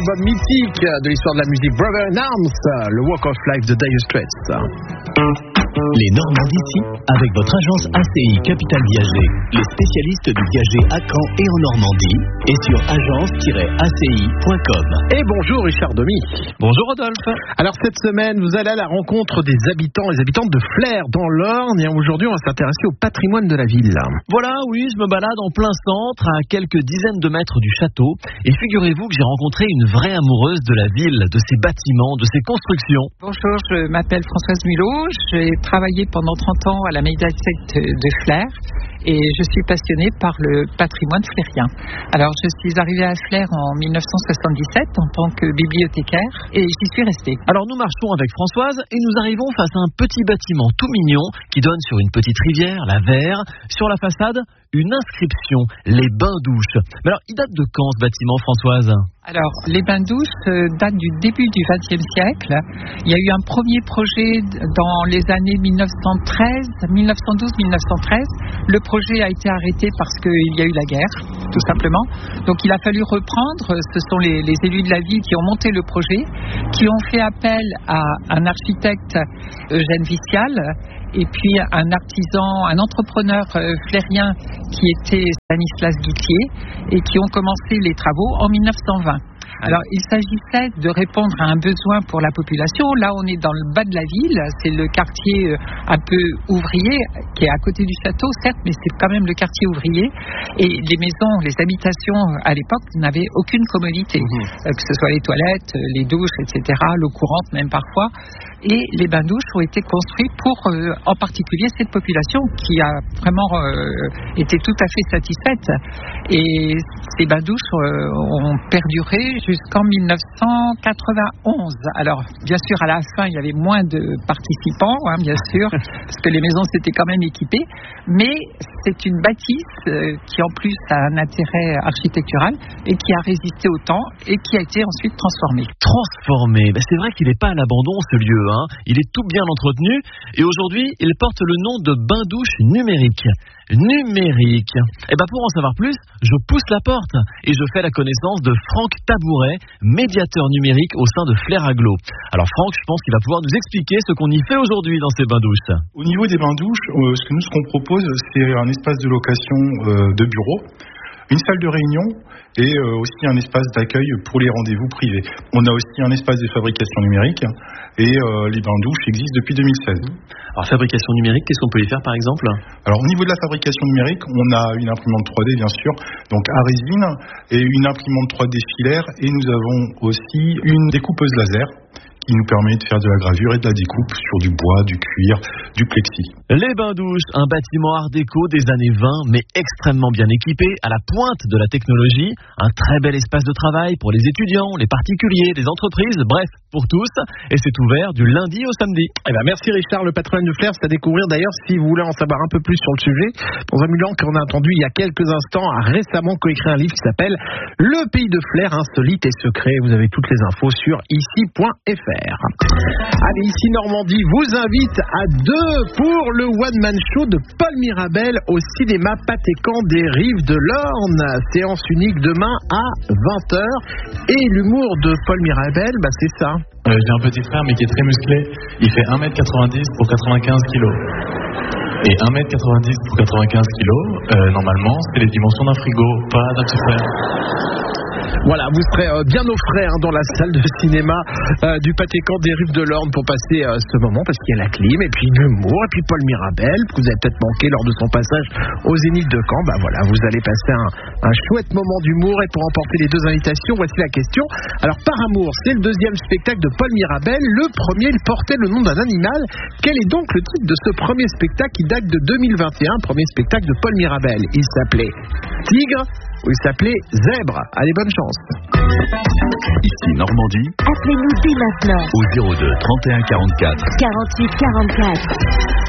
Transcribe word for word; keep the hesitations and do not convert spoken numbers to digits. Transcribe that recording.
album mythique de l'histoire de la musique, Brother in Arms, le Walk of Life de Dire Straits. Les Normands d'ici, avec votre agence A C I Capital Viager, les spécialistes du viager à Caen et en Normandie, et sur agence tiret a c i point com. Et bonjour Richard Domy. Bonjour Rodolphe. Alors cette semaine, vous allez à la rencontre des habitants et habitantes de Flers dans l'Orne, et aujourd'hui on va s'intéresser au patrimoine de la ville. Voilà, oui, je me balade en plein centre, à quelques dizaines de mètres du château, et figurez-vous que j'ai rencontré une vraie amoureuse de la ville, de ses bâtiments, de ses constructions. Bonjour, je m'appelle Françoise Mulot, j'ai travaillé pendant trente ans à la médiathèque de Flers et je suis passionnée par le patrimoine flérien. Alors je suis arrivée à Flers en mille neuf cent soixante-dix-sept en tant que bibliothécaire et j'y suis restée. Alors nous marchons avec Françoise et nous arrivons face à un petit bâtiment tout mignon qui donne sur une petite rivière, la Vert. Sur la façade, une inscription, les bains-douches. Mais alors, il date de quand ce bâtiment, Françoise ? Alors, les bains-douches euh, datent du début du vingtième siècle. Il y a eu un premier projet dans les années mille neuf cent treize, mille neuf cent douze mille neuf cent treize. Le projet a été arrêté parce qu'il y a eu la guerre, tout simplement. Donc, il a fallu reprendre. Ce sont les, les élus de la ville qui ont monté le projet, qui ont fait appel à un architecte, Eugène Vicial, et puis un artisan, un entrepreneur euh, flérien qui était Stanislas Guittier, et qui ont commencé les travaux en mille neuf cent vingt. Alors, il s'agissait de répondre à un besoin pour la population. Là, on est dans le bas de la ville. C'est le quartier un peu ouvrier, qui est à côté du château, certes, mais c'est quand même le quartier ouvrier. Et les maisons, les habitations, à l'époque, n'avaient aucune commodité. Mmh. Que ce soit les toilettes, les douches, et cetera, l'eau courante même parfois. Et les bains-douches ont été construits pour, euh, en particulier, cette population qui a vraiment euh, été tout à fait satisfaite. Et ces bains-douches euh, ont perduré jusqu'en mille neuf cent quatre-vingt-onze. Alors, bien sûr, à la fin, il y avait moins de participants, hein, bien sûr, parce que les maisons s'étaient quand même équipées. Mais c'est une bâtisse euh, qui, en plus, a un intérêt architectural et qui a résisté au temps et qui a été ensuite transformée. Transformée, ben, c'est vrai qu'il n'est pas à l'abandon, ce lieu. Hein. Il est tout bien entretenu et aujourd'hui, il porte le nom de bain-douche numérique. Numérique. Et ben pour en savoir plus, je pousse la porte et je fais la connaissance de Franck Tabouret, médiateur numérique au sein de Flers Agglo. Alors Franck, je pense qu'il va pouvoir nous expliquer ce qu'on y fait aujourd'hui dans ces bains-douches. Au niveau des bains-douches, euh, ce que nous ce qu'on propose, c'est un espace de location euh, de bureau, une salle de réunion et euh, aussi un espace d'accueil pour les rendez-vous privés. On a aussi un espace de fabrication numérique et euh, les bains-douches existent depuis deux mille seize. Alors fabrication numérique, qu'est-ce qu'on peut y faire par exemple ? Alors au niveau de la fabrication numérique, on a une imprimante trois D bien sûr, donc à résine et une imprimante trois D filaire et nous avons aussi une découpeuse laser qui nous permet de faire de la gravure et de la découpe sur du bois, du cuir, du plexi. Les bains-douches, un bâtiment art déco des années vingt, mais extrêmement bien équipé, à la pointe de la technologie, un très bel espace de travail pour les étudiants, les particuliers, les entreprises, bref, pour tous, et c'est ouvert du lundi au samedi. Eh ben merci Richard, le patrimoine de Flers, c'est à découvrir d'ailleurs si vous voulez en savoir un peu plus sur le sujet. Dans un Mulan qu'on a entendu il y a quelques instants, a récemment coécrit un livre qui s'appelle Le pays de Flers, insolite et secret. Vous avez toutes les infos sur ici point f r. Allez, ici Normandie vous invite à deux pour le one-man show de Paul Mirabel au cinéma Patécan des Rives de l'Orne. Séance unique demain à vingt heures. Et l'humour de Paul Mirabel, bah c'est ça. Euh, j'ai un petit frère mais qui est très musclé. Il fait un mètre quatre-vingt-dix pour quatre-vingt-quinze kilos. Et un mètre quatre-vingt-dix pour quatre-vingt-quinze kilos, euh, normalement, c'est les dimensions d'un frigo, pas d'un petit frère. Voilà, vous serez euh, bien au frais hein, dans la salle de cinéma euh, du Patécan des Rives de l'Orne pour passer euh, ce moment parce qu'il y a la clim et puis l'humour et puis Paul Mirabel que vous avez peut-être manqué lors de son passage au Zénith de Caen. Bah voilà, vous allez passer un, un chouette moment d'humour et pour emporter les deux invitations, voici la question. Alors Par amour, c'est le deuxième spectacle de Paul Mirabel. Le premier, il portait le nom d'un animal. Quel est donc le titre de ce premier spectacle qui date de deux mille vingt et un, premier spectacle de Paul Mirabel? Il s'appelait Tigre ou il s'appelait Zèbre? Allez, bonne chance. Ici Normandie. Appelez-nous dès maintenant Au zéro deux trente et un quarante-quatre quarante-huit quarante-quatre.